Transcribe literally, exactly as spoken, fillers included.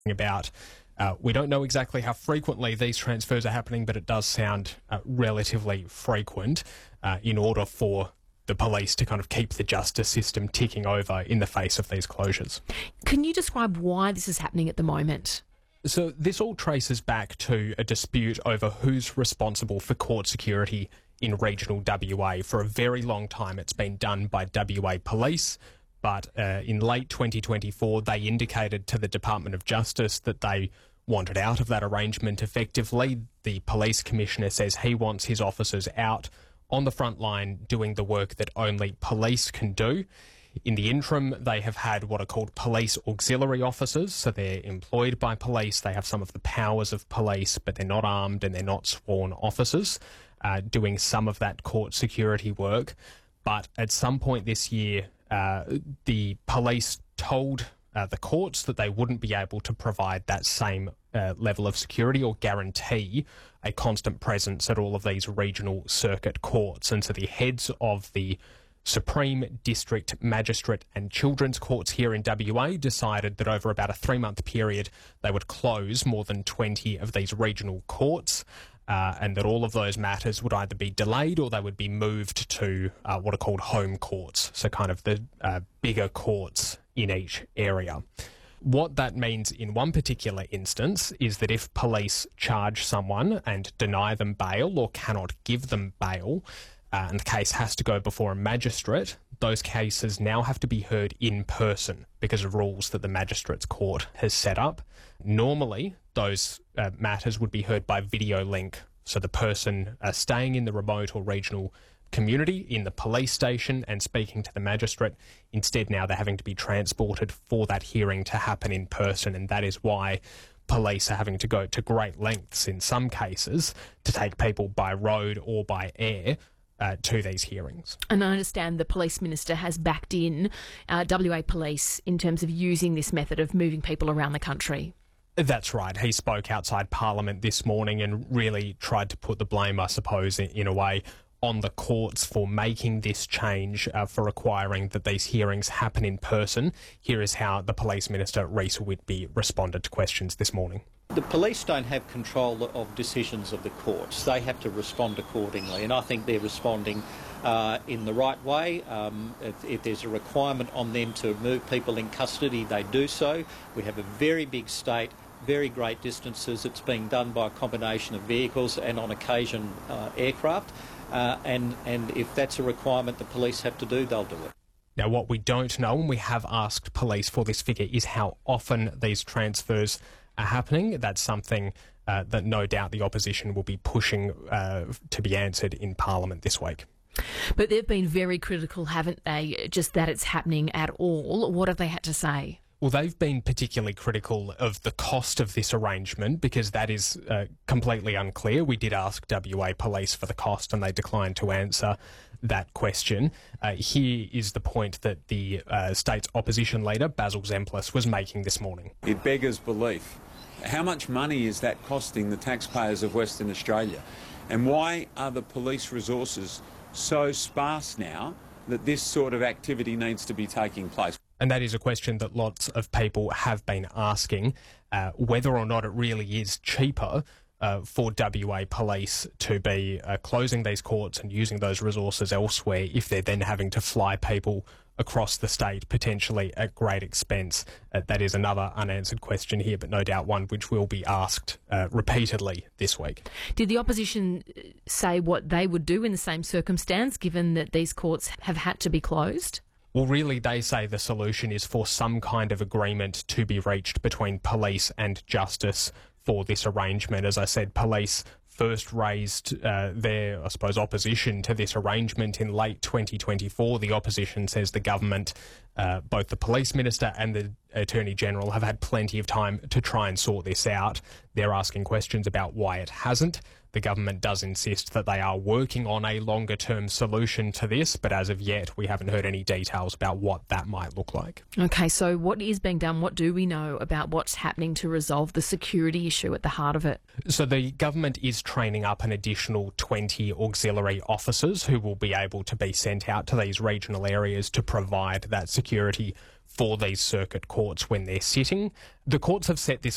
about. Uh, we don't know exactly how frequently these transfers are happening, but it does sound uh, relatively frequent uh, in order for the police to kind of keep the justice system ticking over in the face of these closures. Can you describe why this is happening at the moment? So this all traces back to a dispute over who's responsible for court security in regional W A. For a very long time, it's been done by W A Police, but uh, in late twenty twenty-four, they indicated to the Department of Justice that they wanted out of that arrangement effectively. The police commissioner says he wants his officers out on the front line doing the work that only police can do. In the interim, they have had what are called police auxiliary officers, so they're employed by police, they have some of the powers of police, but they're not armed and they're not sworn officers, uh, doing some of that court security work. But at some point this year, uh, the police told uh, the courts that they wouldn't be able to provide that same uh, level of security or guarantee a constant presence at all of these regional circuit courts. And so the heads of the Supreme, District, Magistrate and Children's Courts here in W A decided that over about a three-month period they would close more than twenty of these regional courts, uh, and that all of those matters would either be delayed or they would be moved to uh, what are called home courts, so kind of the uh, bigger courts in each area. What that means in one particular instance is that if police charge someone and deny them bail or cannot give them bail, Uh, and the case has to go before a magistrate, those cases now have to be heard in person because of rules that the magistrate's court has set up. Normally, those uh, matters would be heard by video link, so the person uh, staying in the remote or regional community in the police station and speaking to the magistrate. Instead, now they're having to be transported for that hearing to happen in person, and that is why police are having to go to great lengths in some cases to take people by road or by air Uh, to these hearings. And I understand the Police Minister has backed in uh, W A Police in terms of using this method of moving people around the country. That's right. He spoke outside Parliament this morning and really tried to put the blame, I suppose, in, in a way, on the courts for making this change, uh, for requiring that these hearings happen in person. Here is how the Police Minister, Rhys Whitby, responded to questions this morning. The police don't have control of decisions of the courts. They have to respond accordingly, and I think they're responding uh, in the right way. Um, if, if there's a requirement on them to move people in custody, they do so. We have a very big state, very great distances. It's being done by a combination of vehicles and on occasion uh, aircraft. Uh, and, and if that's a requirement the police have to do, they'll do it. Now, what we don't know, and we have asked police for this figure, is how often these transfers are happening. That's something uh, that no doubt the opposition will be pushing uh, to be answered in Parliament this week. But they've been very critical, haven't they, just that it's happening at all? What have they had to say? Well, they've been particularly critical of the cost of this arrangement because that is uh, completely unclear. We did ask W A Police for the cost and they declined to answer that question. Uh, here is the point that the uh, state's opposition leader, Basil Zemplis, was making this morning. It beggars belief. How much money is that costing the taxpayers of Western Australia? And why are the police resources so sparse now that this sort of activity needs to be taking place? And that is a question that lots of people have been asking, uh, whether or not it really is cheaper uh, for W A Police to be uh, closing these courts and using those resources elsewhere if they're then having to fly people across the state, potentially at great expense. Uh, that is another unanswered question here, but no doubt one which will be asked uh, repeatedly this week. Did the opposition say what they would do in the same circumstance, given that these courts have had to be closed? Well, really, they say the solution is for some kind of agreement to be reached between police and justice for this arrangement. As I said, police first raised uh, their, I suppose, opposition to this arrangement in late twenty twenty-four. The opposition says the government, uh, both the Police Minister and the Attorney General, have had plenty of time to try and sort this out. They're asking questions about why it hasn't. The government does insist that they are working on a longer-term solution to this, but as of yet, we haven't heard any details about what that might look like. Okay, so what is being done? What do we know about what's happening to resolve the security issue at the heart of it? So the government is training up an additional twenty auxiliary officers who will be able to be sent out to these regional areas to provide that security for these circuit courts when they're sitting. The courts have set this